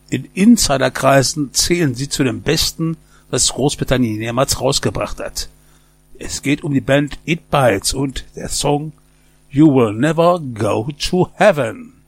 In Insiderkreisen zählen sie zu den Besten, was Großbritannien jemals rausgebracht hat. Es geht um die Band It Bites und der Song You Will Never Go to Heaven.